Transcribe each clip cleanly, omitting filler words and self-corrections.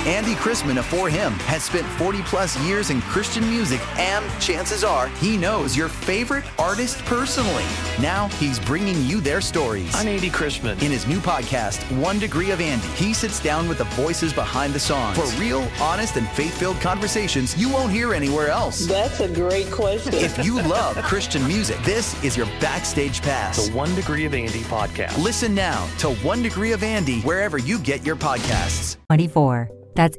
Andy Chrisman of For Him has spent 40-plus years in Christian music, and chances are he knows your favorite artist personally. Now he's bringing you their stories. I'm Andy Chrisman. In his new podcast, 1 Degree of Andy, he sits down with the voices behind the songs for real, honest, and faith-filled conversations you won't hear anywhere else. That's a great question. If you love Christian music, this is your backstage pass. The 1 Degree of Andy podcast. Listen now to 1 Degree of Andy wherever you get your podcasts. 24. That's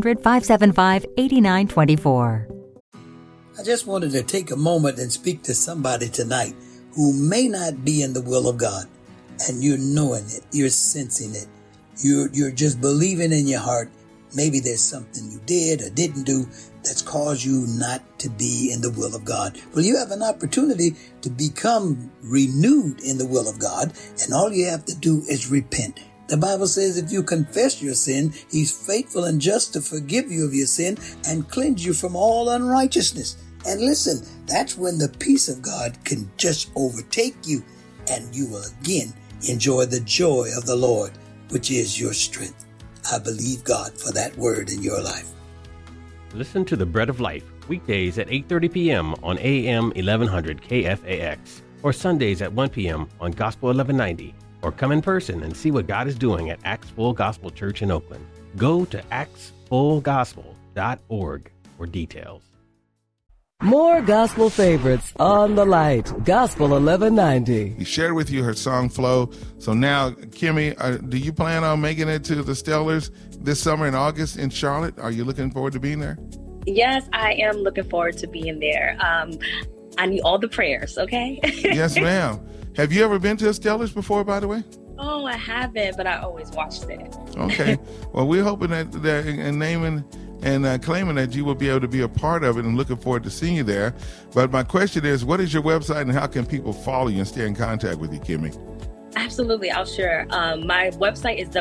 800-575-8924. I just wanted to take a moment and speak to somebody tonight who may not be in the will of God. And you're knowing it. You're sensing it. You're just believing in your heart. Maybe there's something you did or didn't do that's caused you not to be in the will of God. Well, you have an opportunity to become renewed in the will of God. And all you have to do is repent. The Bible says if you confess your sin, He's faithful and just to forgive you of your sin and cleanse you from all unrighteousness. And listen, that's when the peace of God can just overtake you, and you will again enjoy the joy of the Lord, which is your strength. I believe God for that word in your life. Listen to The Bread of Life weekdays at 8:30 p.m. on AM 1100 KFAX, or Sundays at 1 p.m. on Gospel 1190. Or come in person and see what God is doing at Acts Full Gospel Church in Oakland. Go to actsfullgospel.org for details. More gospel favorites on the light. Gospel 1190. He shared with you her song Flow. So now, Kimmy, do you plan on making it to the Stellars this summer in August in Charlotte? Are you looking forward to being there? Yes, I am looking forward to being there. I need all the prayers, okay? Yes, ma'am. Have you ever been to a Stellars before, by the way? Oh, I haven't, but I always watched it. Okay. Well, we're hoping that in naming and claiming that you will be able to be a part of it, and looking forward to seeing you there. But my question is, what is your website and how can people follow you and stay in contact with you, Kimmy? Absolutely, I'll share. My website is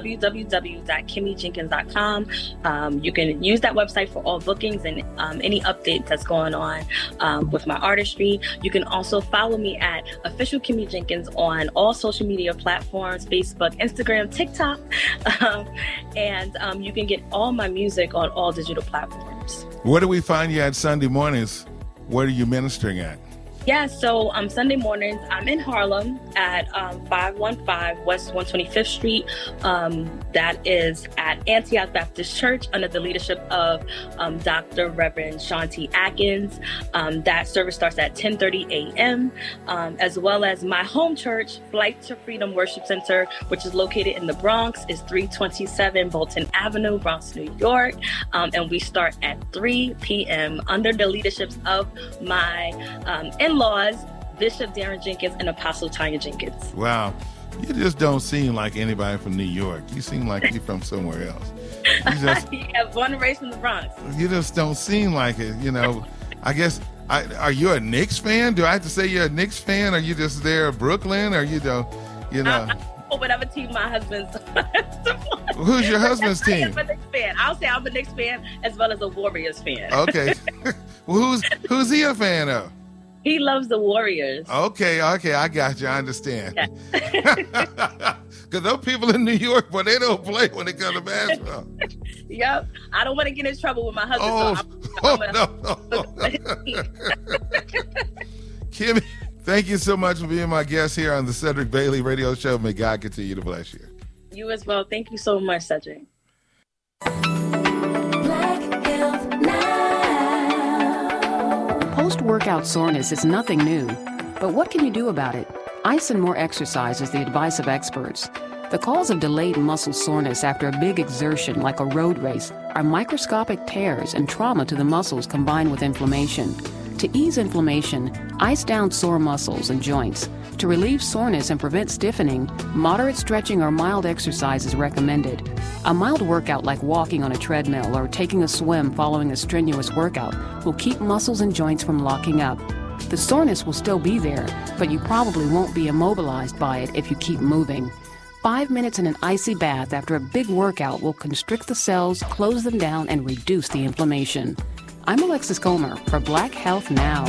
www.kimmyjenkins.com. You can use that website for all bookings and any updates that's going on with my artistry. You can also follow me at Official Kimmy Jenkins on all social media platforms, Facebook, Instagram, TikTok. And you can get all my music on all digital platforms. Where do we find you at Sunday mornings? Where are you ministering at? Yeah, so Sunday mornings, I'm in Harlem at 515 West 125th Street. That is at Antioch Baptist Church under the leadership of Dr. Reverend Shanti Atkins. That service starts at 10:30 a.m., as well as my home church, Flight to Freedom Worship Center, which is located in the Bronx, is 327 Bolton Avenue, Bronx, New York. And we start at 3 p.m. under the leaderships of my in-laws, Bishop Darren Jenkins and Apostle Tanya Jenkins. Wow. You just don't seem like anybody from New York. You seem like you're from somewhere else. Yeah, born and raised in the Bronx. You just don't seem like it, you know. I guess, are you a Knicks fan? Do I have to say you're a Knicks fan? Are you just there in Brooklyn? Or you know? Or whatever team my husband's Who's your husband's team? I'm a Knicks fan. I'll say I'm a Knicks fan as well as a Warriors fan. Okay. Well, who's he a fan of? He loves the Warriors. Okay, I got you. I understand. Because those people in New York, but they don't play when it comes to basketball. Yep. I don't want to get in trouble with my husband. No. Kimmy, thank you so much for being my guest here on the Cedric Bailey Radio Show. May God continue to bless you. You as well. Thank you so much, Cedric. Post-workout soreness is nothing new, but what can you do about it? Ice and more exercise is the advice of experts. The cause of delayed muscle soreness after a big exertion like a road race are microscopic tears and trauma to the muscles combined with inflammation. To ease inflammation, ice down sore muscles and joints. To relieve soreness and prevent stiffening, moderate stretching or mild exercise is recommended. A mild workout like walking on a treadmill or taking a swim following a strenuous workout will keep muscles and joints from locking up. The soreness will still be there, but you probably won't be immobilized by it if you keep moving. 5 minutes in an icy bath after a big workout will constrict the cells, close them down, and reduce the inflammation. I'm Alexis Comer for Black Health Now.